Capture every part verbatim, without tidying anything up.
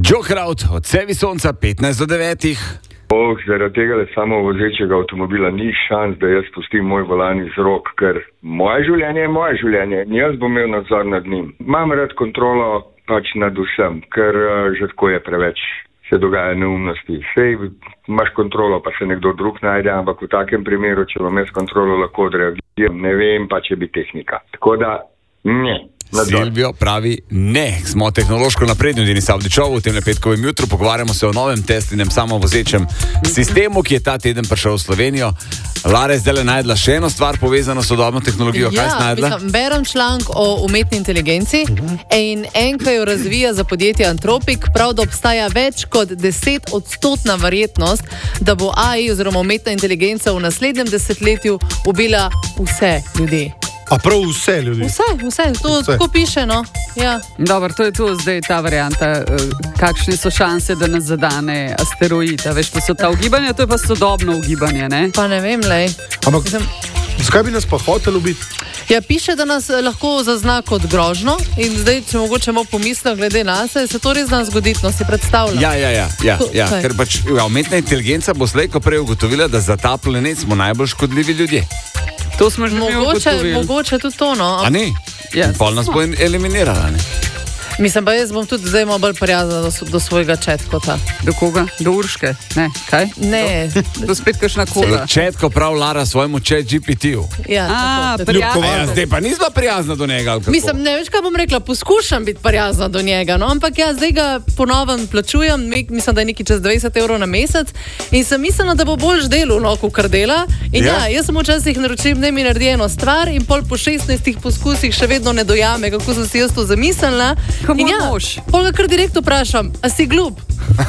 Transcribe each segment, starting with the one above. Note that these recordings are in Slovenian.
Jokrowd, odsevi sonca petnajst do devetih. Oh, zaradi tega le samo vozečega avtomobila ni šans, da jaz pustim moj volan iz rok, ker moje življenje je moje življenje. Jaz bom imel nadzor nad njim. Imam rad kontrolo pač nad vsem, ker uh, že tako je preveč se dogaja neumnosti. Sej imaš kontrolo, pa se nekdo drug najde, ampak v takem primeru, če bom jaz kontrolo, lahko odreagiram. Ne vem pa, če bi tehnika. Tako da, ne. Silvio pravi ne. Smo tehnološko napredni v Denis Avdićovu. V tem petkovem jutru pogovarjamo se o novem testinem samovozečem sistemu, ki je ta teden prišel v Slovenijo. Lara je zdaj le najdla še eno stvar povezano s sodobno tehnologijo. Ja, Kaj si najdla? Mislim, berem članek o umetni inteligenci in enka jo razvija za podjetje Anthropic, prav da obstaja več kot deset odstotna verjetnost, da bo A I oziroma umetna inteligenca v naslednjem desetletju ubila vse ljudi. A prav vse ljudi? Vse, vse, to vse. Tako piše, no. Ja. Dobro, to je tu zdaj ta varianta, kakšne so šanse, da nas zadane asteroid. Veš, to so ta ugibanja, to je pa sodobno ugibanje, ne? Pa ne vem, lej. Ampak, Mislim, zakaj bi nas pa hotel ubiti? ja, piše, da nas lahko zazna kot grožno in zdaj, če mogoče malo pomislim glede nas, se to res zna zgoditi, no si predstavljam. Ja, ja, ja, ja, To- ja. kaj? Ker pač ja, umetna inteligenca bo slej ko prej ugotovila, da za ta planet smo najbolj škodljivi ljudje. To smo že mi Mogoče, ugotovili. mogoče tudi to, no. A ne? Ja, Pol nas bo eliminirala, ne? Mislim, pa jaz bom tudi zdaj malo bolj prijazna do, do svojega četkota. Do koga? Do Urške? Ne, kaj? Ne. Do, do spet kakšna koga? Četko prav Lara svojemu chat G P T-ju. Ja, A, tako. prijazno. A ja, zdaj pa nisva prijazna do njega, ali kako? Mislim, ne veš, kaj bom rekla, poskušam biti prijazna do njega, no, ampak ja, zdaj ga ponovno plačujem, mi- mislim, da je nekaj čez dvajset evrov na mesec in sem mislila, da bo bolj delal, no, kot dela. In Ja. ja, jaz sem včasih naročil, da mi naredi eno stvar in pol po šestnajstih poskusih še vedno ne dojame, kako sem si jaz to zamislila. Ko In moj ja, mož. pol ga kar direkt vprašam, a si glup?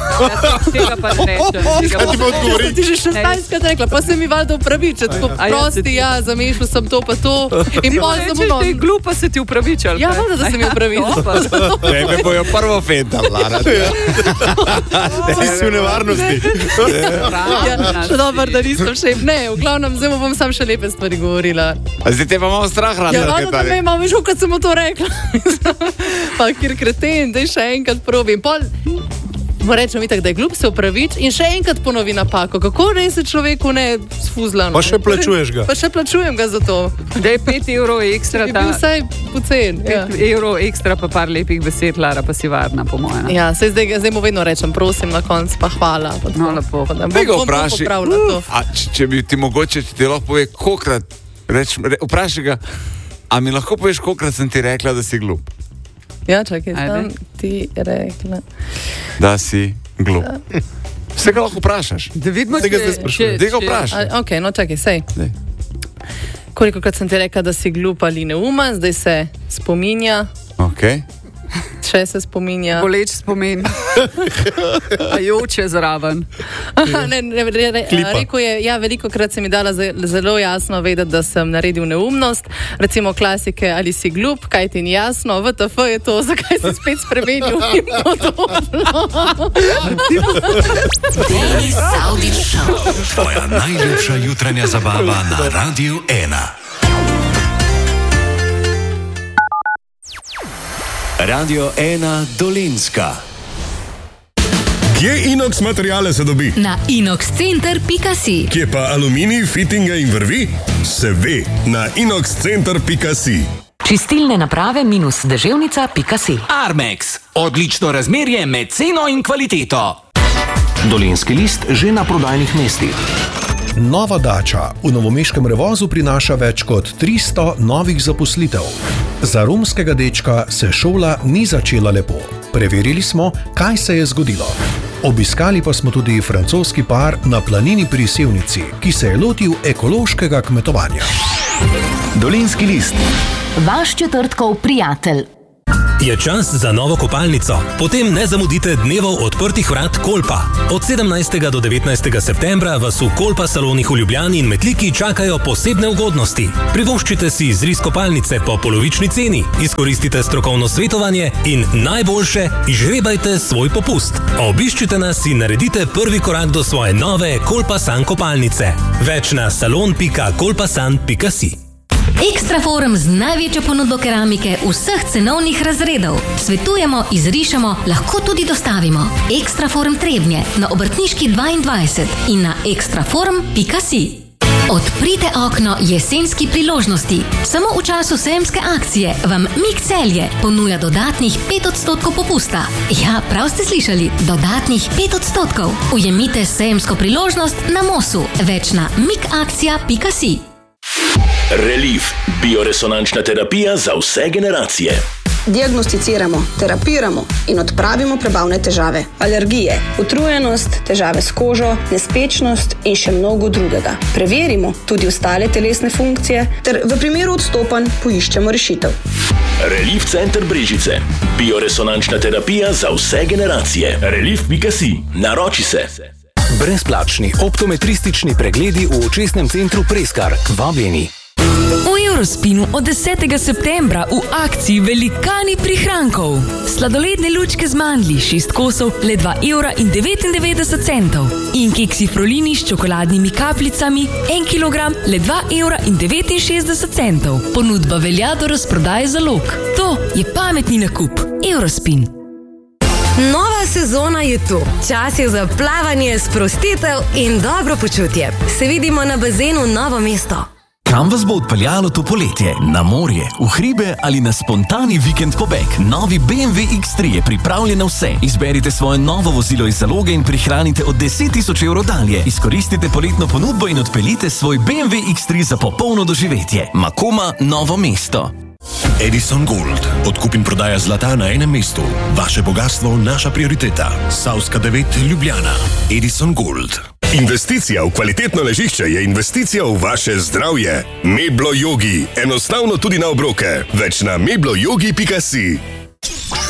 Tega pa ne rečem. tega Kaj pa ti ne bo rečem. odgovoril? Sem ti že šestnajstkrat rekla, pa se mi valjda upravičiti, tako A ja, se prosti, ti- ja, zamešal sem to pa to in Ti pol mu sem rečeš, da je unon. glupa, se ti upravičal. Ja, valjda, da se mi upravičila. Tebe bojo prvo fenta, Lara. Ti si v nevarnosti. Ja, še dobro, da nisem še. Ne, v glavnem, zdaj mu bom sam še lepe stvari govorila. A zdaj te pa malo strah rada. Ja, valjda, da me imam, veš, kot sem mu to rekla. Pa kjer kreten, daj še enkrat probim. Pol, mu rečem itak, da je glup, se upravič in še enkrat ponovi napako. Kako res se človeku ne sfuzla? Pa še plačuješ ga. Pa še plačujem ga za to. Da je pet evrov ekstra, Je ta bil vsaj pocen. Ja. pet evrov ekstra, pa par lepih besed, Lara, pa si varna, po mojem. Ja, saj zdaj, zdaj mu vedno rečem, prosim na koncu, pa hvala. Pa tako. No, lepo. Pa da bom- Tega bom to vpraši. popravila to. A če, če bi ti mogoče, če ti lahko pove, kolikrat, reč, re, vprašaj ga, a mi lahko poveš, kolikrat sem ti rekla, da si glup? Ja, čakaj, Ajde. sem ti rekla. Da si glup. Vse ga lahko vprašaš. Da vidimo, Tega če- zdaj sprašujem. če- Daj ga če- vprašaj. A, ok, no čakaj, sej. Daj. Kolikokrat sem ti rekla, da si glup ali neumen, zdaj se spominja, Okay. še se spominja. Boleč spomin. A joče zraven. ne, ne, re, re, rekel je, ja, veliko krat se mi dala ze- zelo jasno vedeti, da sem naredil neumnost. Recimo klasike, ali si glup, kaj ti ni jasno, V T F je to, zakaj si spet spremenil in podobno. Denis Avdić Show. Tvoja najljubša jutranja zabava na Radiu ena. Radio ena Dolenjska. Kje inox materiale se dobi? Na inoxcenter pika si. Kje pa aluminij, fitinga in vrvi? Se ve, na inoxcenter pika si. Čistilne naprave minus deževnica pika si. Armex. Odlično razmerje med ceno in kvaliteto. Dolenjski list že na prodajnih mestih. Nova Dača v novomeškem Revozu prinaša več kot tristo novih zaposlitev. Za romskega dečka se šola ni začela lepo. Preverili smo, kaj se je zgodilo. Obiskali pa smo tudi francoski par na planini pri Sevnici, ki se je lotil ekološkega kmetovanja. Dolenjski list. Vaš četrtkov prijatelj. Je čas za novo kopalnico? Potem ne zamudite dnevov odprtih vrat Kolpa. Od sedemnajstega do devetnajstega septembra vas v Kolpa salonih v Ljubljani in Metliki čakajo posebne ugodnosti. Privoščite si izris kopalnice po polovični ceni, izkoristite strokovno svetovanje in najboljše, izžrebajte svoj popust. Obiščite nas in naredite prvi korak do svoje nove Kolpa San kopalnice. Več na salon pika kolpasan pika si. Ekstraform z največjo ponudbo keramike vseh cenovnih razredov. Svetujemo, izrišemo, lahko tudi dostavimo. Ekstraform Trebnje na Obrtniški dvaindvajset in na ekstraform pika si. Odprite okno jesenski priložnosti. Samo v času sejemske akcije vam Mik Celje ponuja dodatnih pet odstotkov popusta. Ja, prav ste slišali, dodatnih pet odstotkov. Ujemite sejemsko priložnost na Mosu. Več na mikakcija pika si. Relief, bioresonančna terapija za vse generacije. Diagnosticiramo, terapiramo in odpravimo prebavne težave, alergije, utrujenost, težave s kožo, nespečnost in še mnogo drugega. Preverimo tudi ostale telesne funkcije ter v primeru odstopanj poiščemo rešitev. Relief Center Brežice. Bioresonančna terapija za vse generacije. relief pika si. Naroči se. Brezplačni optometristični pregledi v očesnem centru Preskar. Vabljeni. V Eurospinu od desetega septembra v akciji velikani prihrankov. Sladoledne lučke z mandlji, šest kosov, le dva evra in devetindevetdeset centov. In keksi Frolini s čokoladnimi kapljicami, en kilogram, le dva evra in devetinšestdeset centov. Ponudba velja do razprodaje zalog. To je pametni nakup. Eurospin. Nova sezona je tu. Čas je za plavanje, sprostitev in dobro počutje. Se vidimo na bazenu Novo mesto. Kam vas bo odpeljalo to poletje? Na morje, v hribe ali na spontani vikend pobeg? Novi B M W X tri je pripravljen na vse. Izberite svoje novo vozilo iz zaloge in prihranite od deset tisoč evrov dalje. Izkoristite poletno ponudbo in odpeljite svoj B M W X tri za popolno doživetje. Makoma, Novo mesto. Edison Gold. Odkup in prodaja zlata na enem mestu. Vaše bogatstvo, naša prioriteta. Savska devet, Ljubljana. Edison Gold. Investicija v kvalitetno ležišče je investicija v vaše zdravje. Meblo Yogi. Enostavno tudi na obroke. Več na meblo yogi pika si.